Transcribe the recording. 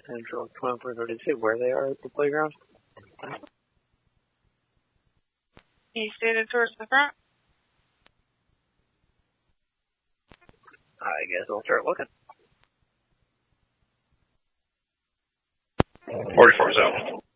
Central 24, did it say where they are at the playground? He stated towards the front. I guess I'll start looking. 44 zone.